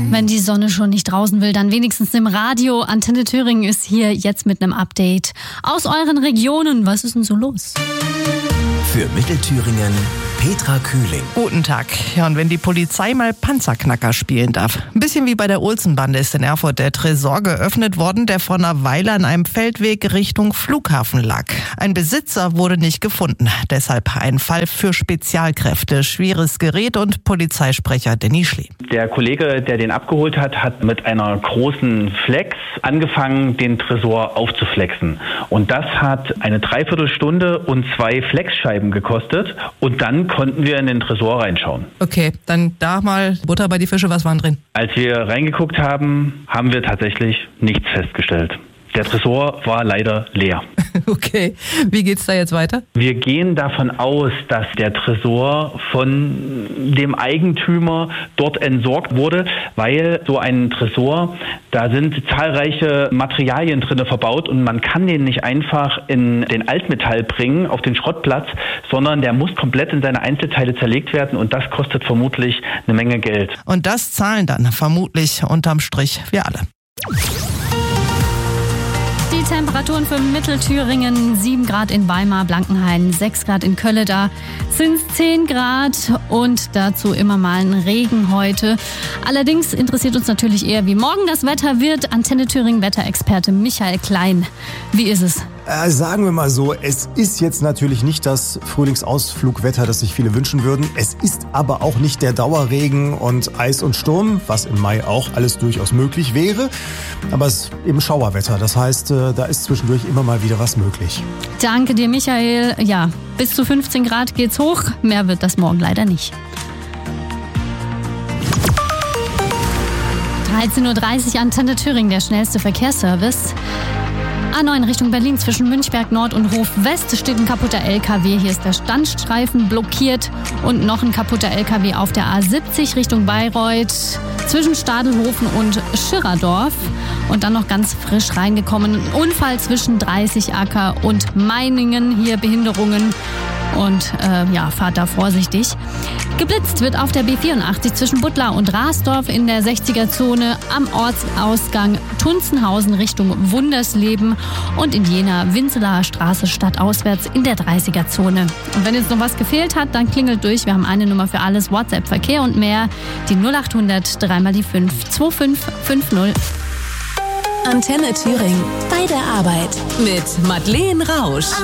Wenn die Sonne schon nicht draußen will, dann wenigstens im Radio. Antenne Thüringen ist hier jetzt mit einem Update aus euren Regionen. Was ist denn so los? Für Mittelthüringen Petra Kühling. Guten Tag. Ja, und wenn die Polizei mal Panzerknacker spielen darf. Ein bisschen wie bei der Olsenbande ist in Erfurt der Tresor geöffnet worden, der vor einer Weile an einem Feldweg Richtung Flughafen lag. Ein Besitzer wurde nicht gefunden. Deshalb ein Fall für Spezialkräfte, schweres Gerät und Polizeisprecher Danny Schlee. Der Kollege, der den abgeholt hat, hat mit einer großen Flex angefangen, den Tresor aufzuflexen. Und das hat eine Dreiviertelstunde und 2 Flexscheiben gekostet. Und dann konnten wir in den Tresor reinschauen. Okay, dann da mal Butter bei die Fische, was waren drin? Als wir reingeguckt haben, haben wir tatsächlich nichts festgestellt. Der Tresor war leider leer. Okay, wie geht's da jetzt weiter? Wir gehen davon aus, dass der Tresor von dem Eigentümer dort entsorgt wurde, weil so ein Tresor, da sind zahlreiche Materialien drin verbaut und man kann den nicht einfach in den Altmetall bringen, auf den Schrottplatz, sondern der muss komplett in seine Einzelteile zerlegt werden und das kostet vermutlich eine Menge Geld. Und das zahlen dann vermutlich unterm Strich wir alle. Die Temperaturen für Mittelthüringen: 7 Grad in Weimar, Blankenhain, 6 Grad in Kölle, da sind es 10 Grad und dazu immer mal ein Regen heute. Allerdings interessiert uns natürlich eher, wie morgen das Wetter wird. Antenne Thüringen Wetterexperte Michael Klein. Wie ist es? Sagen wir mal so, es ist jetzt natürlich nicht das Frühlingsausflugwetter, das sich viele wünschen würden. Es ist aber auch nicht der Dauerregen und Eis und Sturm, was im Mai auch alles durchaus möglich wäre. Aber es ist eben Schauerwetter, das heißt, da ist zwischendurch immer mal wieder was möglich. Danke dir, Michael. Ja, bis zu 15 Grad geht's hoch. Mehr wird das morgen leider nicht. 13:30 Uhr, Antenne Thüringen, der schnellste Verkehrsservice. A9 Richtung Berlin zwischen Münchberg Nord und Hof West steht ein kaputter LKW. Hier ist der Standstreifen blockiert und noch ein kaputter LKW auf der A70 Richtung Bayreuth zwischen Stadelhofen und Schirrerdorf. Und dann noch ganz frisch reingekommen, ein Unfall zwischen 30 Acker und Meiningen. Hier Behinderungen und fahrt da vorsichtig. Geblitzt wird auf der B84 zwischen Buttlar und Rasdorf in der 60er-Zone am Ortsausgang Tunzenhausen Richtung Wundersleben und in Jena Winzelaer Straße stadtauswärts in der 30er-Zone. Und wenn jetzt noch was gefehlt hat, dann klingelt durch. Wir haben eine Nummer für alles, WhatsApp, Verkehr und mehr. Die 0800 3 mal die 5 2550. Antenne Thüringen. Bei der Arbeit mit Madeleine Rausch.